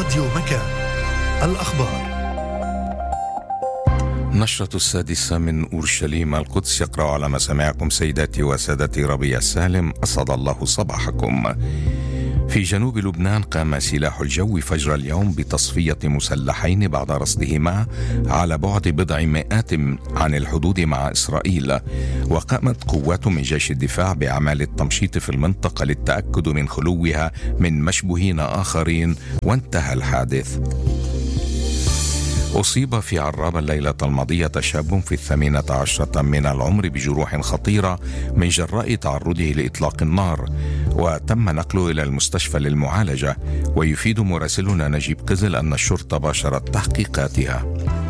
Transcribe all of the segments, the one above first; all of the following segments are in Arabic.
راديو مكان. الأخبار. نشرة 6 من أورشليم القدس، يقرأ على مسامعكم سيداتي وسادتي ربيع السالم، أسعد الله صباحكم. في جنوب لبنان قام سلاح الجو فجر اليوم بتصفية مسلحين بعد رصدهما على بعد بضع مئات عن الحدود مع إسرائيل، وقامت قوات من جيش الدفاع بأعمال التمشيط في المنطقة للتأكد من خلوها من مشبوهين آخرين، وانتهى الحادث. أصيب في عراب الليلة الماضية شاب في 18 من العمر بجروح خطيرة من جراء تعرضه لإطلاق النار، وتم نقله إلى المستشفى للمعالجة. ويفيد مراسلنا نجيب قزل أن الشرطة باشرت تحقيقاتها.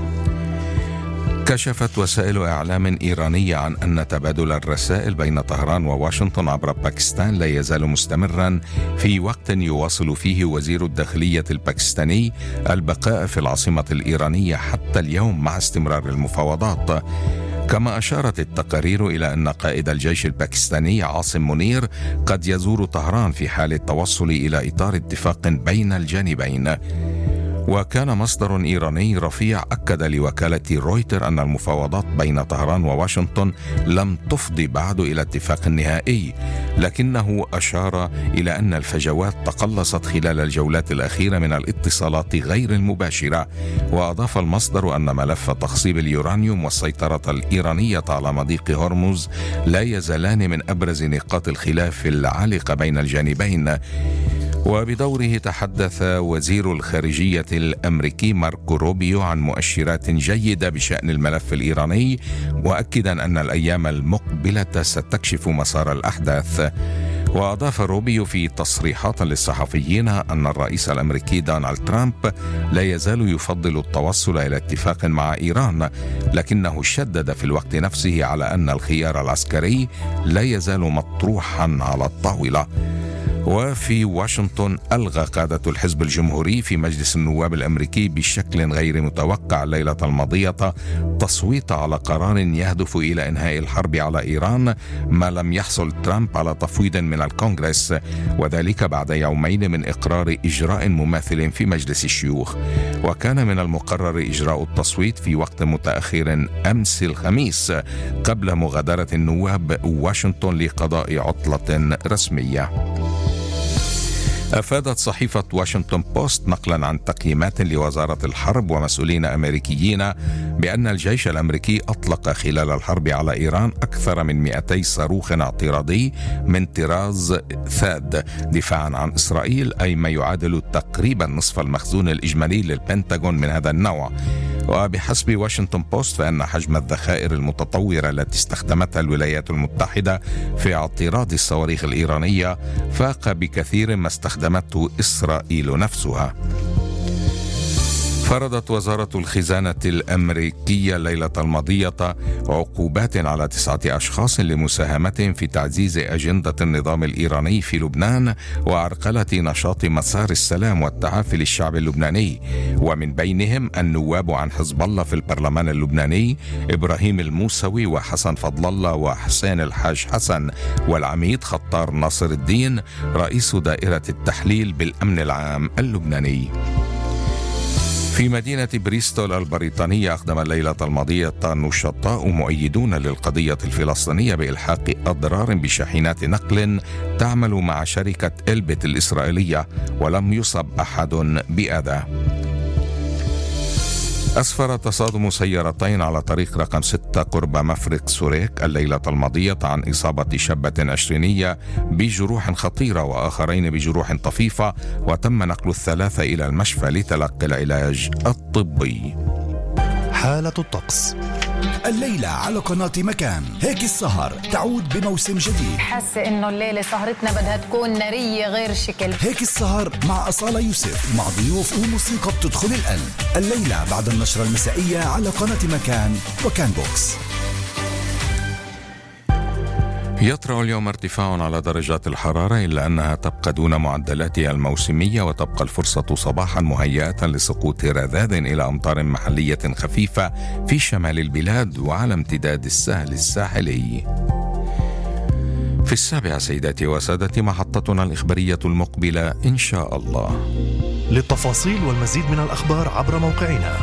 كشفت وسائل إعلام إيرانية عن أن تبادل الرسائل بين طهران وواشنطن عبر باكستان لا يزال مستمرا، في وقت يواصل فيه وزير الداخلية الباكستاني البقاء في العاصمة الإيرانية حتى اليوم مع استمرار المفاوضات. كما أشارت التقارير إلى أن قائد الجيش الباكستاني عاصم منير قد يزور طهران في حال التوصل إلى إطار اتفاق بين الجانبين. وكان مصدر إيراني رفيع أكد لوكالة رويتر أن المفاوضات بين طهران وواشنطن لم تفضي بعد إلى اتفاق نهائي، لكنه أشار إلى أن الفجوات تقلصت خلال الجولات الأخيرة من الاتصالات غير المباشرة. وأضاف المصدر أن ملف تخصيب اليورانيوم والسيطرة الإيرانية على مضيق هرمز لا يزالان من أبرز نقاط الخلاف العالقة بين الجانبين. وبدوره تحدث وزير الخارجية الأمريكي ماركو روبيو عن مؤشرات جيدة بشأن الملف الإيراني، مؤكدا أن الأيام المقبلة ستكشف مسار الأحداث. وأضاف روبيو في تصريحات للصحفيين أن الرئيس الأمريكي دونالد ترامب لا يزال يفضل التوصل إلى اتفاق مع إيران، لكنه شدد في الوقت نفسه على أن الخيار العسكري لا يزال مطروحا على الطاولة. وفي واشنطن ألغى قادة الحزب الجمهوري في مجلس النواب الأمريكي بشكل غير متوقع الليلة الماضية تصويت على قرار يهدف إلى إنهاء الحرب على إيران، ما لم يحصل ترامب على تفويض من الكونغرس، وذلك بعد يومين من إقرار إجراء مماثل في مجلس الشيوخ. وكان من المقرر إجراء التصويت في وقت متأخر أمس الخميس قبل مغادرة النواب واشنطن لقضاء عطلة رسمية. أفادت صحيفة واشنطن بوست نقلا عن تقييمات لوزارة الحرب ومسؤولين أمريكيين بأن الجيش الأمريكي أطلق خلال الحرب على إيران أكثر من 200 صاروخ اعتراضي من طراز ثاد دفاعا عن إسرائيل، أي ما يعادل تقريبا نصف المخزون الإجمالي للبنتاغون من هذا النوع. وبحسب واشنطن بوست فإن حجم الذخائر المتطورة التي استخدمتها الولايات المتحدة في اعتراض الصواريخ الإيرانية فاق بكثير ما استخدمته إسرائيل نفسها. فرضت وزارة الخزانة الأمريكية الليلة الماضية عقوبات على 9 أشخاص لمساهمتهم في تعزيز أجندة النظام الإيراني في لبنان وعرقلة نشاط مسار السلام والتعافي للشعب اللبناني، ومن بينهم النواب عن حزب الله في البرلمان اللبناني إبراهيم الموسوي وحسن فضل الله وحسين الحاج حسن، والعميد خطار ناصر الدين رئيس دائرة التحليل بالأمن العام اللبناني. في مدينة بريستول البريطانية أقدم الليلة الماضية نشطاء مؤيدون للقضية الفلسطينية بإلحاق أضرار بشاحنات نقل تعمل مع شركة إلبت الإسرائيلية، ولم يصب أحد بأذى. أسفر تصادم سيارتين على طريق رقم 6 قرب مفرق سوريك الليلة الماضية عن إصابة شابة 20 بجروح خطيرة وآخرين بجروح طفيفة، وتم نقل الثلاثة إلى المشفى لتلقي العلاج الطبي. حالة الطقس الليلة على قناة مكان. هيك السهر تعود بموسم جديد. حاسة إنه الليلة سهرتنا بدها تكون نارية غير شكل. هيك السهر مع أصالة يوسف، مع ضيوف وموسيقى بتدخل القلب. الليلة بعد النشرة المسائية على قناة مكان وكان بوكس. يطرأ اليوم ارتفاع على درجات الحرارة، إلا أنها تبقى دون معدلاتها الموسمية، وتبقى الفرصة صباحا مهيئة لسقوط رذاذ إلى أمطار محلية خفيفة في شمال البلاد وعلى امتداد الساحل الساحلي. في 7 سيداتي وسادتي محطتنا الإخبارية المقبلة إن شاء الله. للتفاصيل والمزيد من الأخبار عبر موقعنا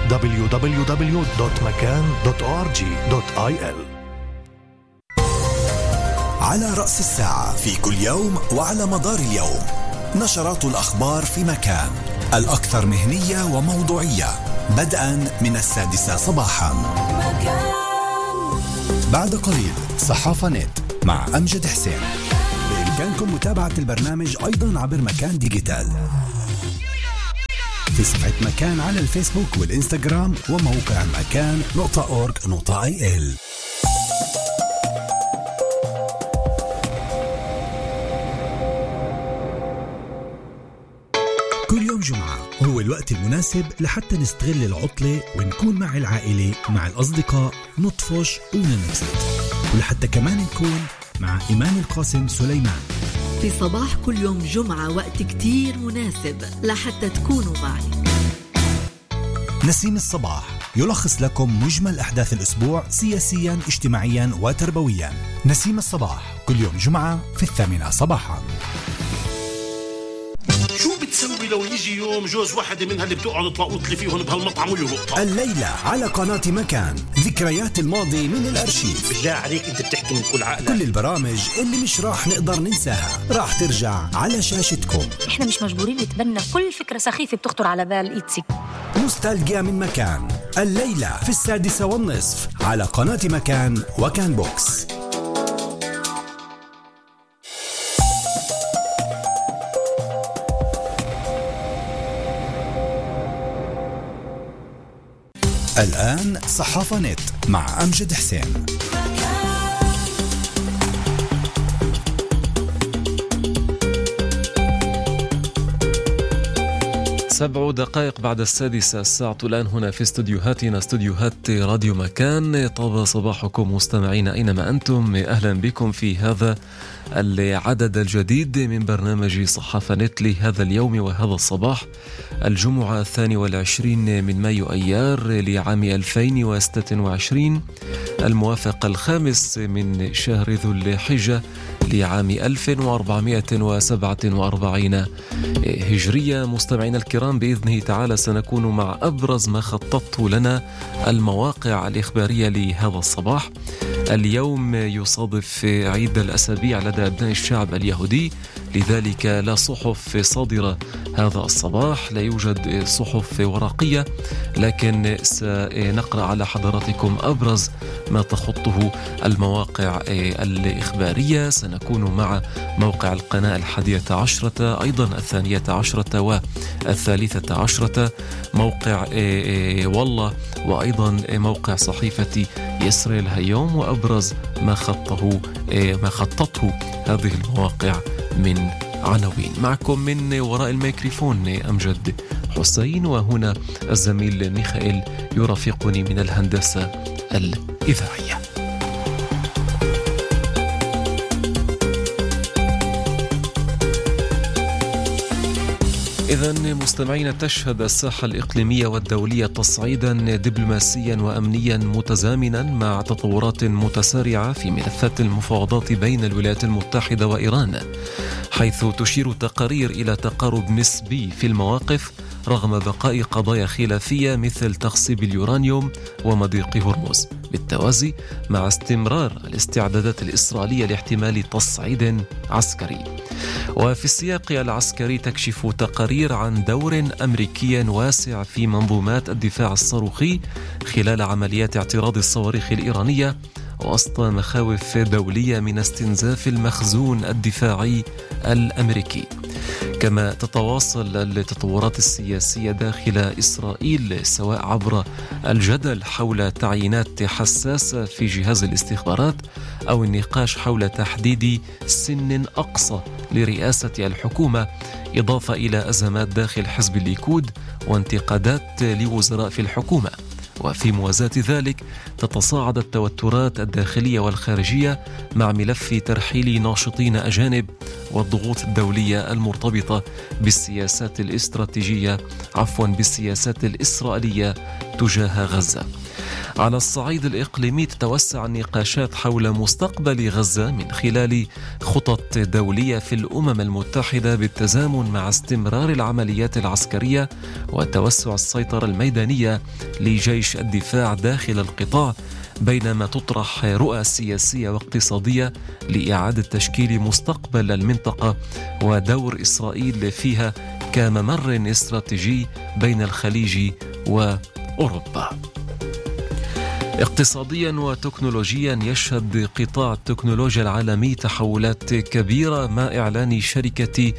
www.makan.org.il. على رأس الساعة في كل يوم وعلى مدار اليوم نشرات الأخبار في مكان، الأكثر مهنية وموضوعية، بدءا من 6 صباحا. بعد قليل صحافة نت مع أمجد حسين. بإمكانكم متابعة البرنامج أيضا عبر مكان ديجيتال في صفحة مكان على الفيسبوك والإنستغرام وموقع مكان.org.il. كل يوم جمعة هو الوقت المناسب لحتى نستغل العطلة ونكون مع العائلة مع الأصدقاء، نطفش وننبسط، ولحتى كمان نكون مع إيمان القاسم سليمان. في صباح كل يوم جمعة وقت كتير مناسب لحتى تكونوا معي. نسيم الصباح يلخص لكم مجمل أحداث الأسبوع سياسيا، اجتماعيا وتربويا. نسيم الصباح كل يوم جمعة في 8 صباحا. شو بتسوي لو يجي يوم جوز واحدة منها اللي بتقعد تلاقوط لي فيهم بهالمطعم ويهبطها؟ الليلة على قناة مكان ذكريات الماضي من الأرشيف. بالله عليك انت بتحكي من كل عقلك. كل البرامج اللي مش راح نقدر ننساها راح ترجع على شاشتكم. احنا مش مجبورين نتبنى كل فكرة سخيفة بتخطر على بال إيتسي. نوستالجيا من مكان، الليلة في 6:30 على قناة مكان وكان بوكس. الآن صحافة نت مع أمجد حسين. 7 دقائق بعد 6 الساعة الآن هنا في استوديوهاتنا، استوديوهات راديو مكان. طاب صباحكم مستمعين أينما أنتم، أهلا بكم في هذا العدد الجديد من برنامج صحافة نت لهذا اليوم وهذا الصباح، الجمعة 22 من مايو أيار لعام 2026، الموافق 5 من شهر ذو الحجة لعام 1447 هجرية. مستمعين الكرام، بإذنه تعالى سنكون مع أبرز ما خططت لنا المواقع الإخبارية لهذا الصباح. اليوم يصادف عيد الأسابيع لدى أبناء الشعب اليهودي، لذلك لا صحف صادرة هذا الصباح، لا يوجد صحف ورقية، لكن سنقرأ على حضراتكم أبرز ما تخطه المواقع الإخبارية. سنكون مع موقع القناة 11، أيضا 12 و13، موقع والله، وأيضا موقع صحيفة إسرائيل هيوم، وأبرز ما خطته هذه المواقع من عناوين. معكم من وراء الميكروفون أمجد حسين، وهنا الزميل ميخائيل يرافقني من الهندسة الإذاعية. إذن مستمعين، تشهد الساحة الإقليمية والدولية تصعيدا دبلوماسيا وأمنيا متزامنا مع تطورات متسارعة في ملفات المفاوضات بين الولايات المتحدة وإيران، حيث تشير تقارير إلى تقارب نسبي في المواقف رغم بقاء قضايا خلافية مثل تخصيب اليورانيوم ومضيق هرمز، بالتوازي مع استمرار الاستعدادات الإسرائيلية لاحتمال تصعيد عسكري. وفي السياق العسكري تكشف تقارير عن دور أمريكي واسع في منظومات الدفاع الصاروخي خلال عمليات اعتراض الصواريخ الإيرانية، وسط مخاوف دولية من استنزاف المخزون الدفاعي الأمريكي. كما تتواصل التطورات السياسية داخل إسرائيل، سواء عبر الجدل حول تعيينات حساسة في جهاز الاستخبارات أو النقاش حول تحديد سن أقصى لرئاسة الحكومة، إضافة إلى أزمات داخل حزب الليكود وانتقادات لوزراء في الحكومة. وفي موازاة ذلك تتصاعد التوترات الداخلية والخارجية مع ملف ترحيل ناشطين أجانب والضغوط الدولية المرتبطة بالسياسات الإسرائيلية تجاه غزة. على الصعيد الإقليمي تتوسع النقاشات حول مستقبل غزة من خلال خطط دولية في الأمم المتحدة بالتزامن مع استمرار العمليات العسكرية وتوسع السيطرة الميدانية لجيش الدفاع داخل القطاع، بينما تطرح رؤى سياسية واقتصادية لإعادة تشكيل مستقبل المنطقة ودور إسرائيل فيها كممر استراتيجي بين الخليج وأوروبا. اقتصاديا وتكنولوجيا يشهد قطاع التكنولوجيا العالمي تحولات كبيرة مع إعلان شركة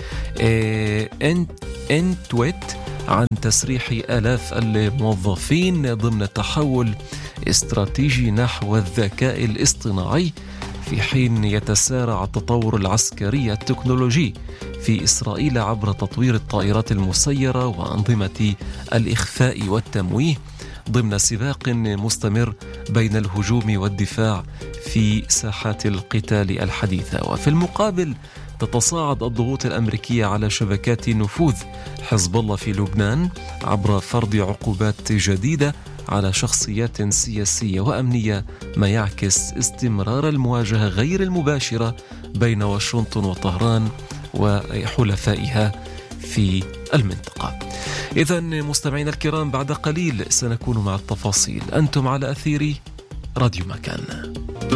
انتويت عن تسريح آلاف الموظفين ضمن تحول استراتيجي نحو الذكاء الاصطناعي، في حين يتسارع التطور العسكري التكنولوجي في إسرائيل عبر تطوير الطائرات المسيرة وأنظمة الإخفاء والتمويه ضمن سباق مستمر بين الهجوم والدفاع في ساحات القتال الحديثة. وفي المقابل تتصاعد الضغوط الأمريكية على شبكات نفوذ حزب الله في لبنان عبر فرض عقوبات جديدة على شخصيات سياسية وأمنية، ما يعكس استمرار المواجهة غير المباشرة بين واشنطن وطهران وحلفائها في المنطقة. إذن مستمعينا الكرام، بعد قليل سنكون مع التفاصيل. أنتم على أثير راديو مكان.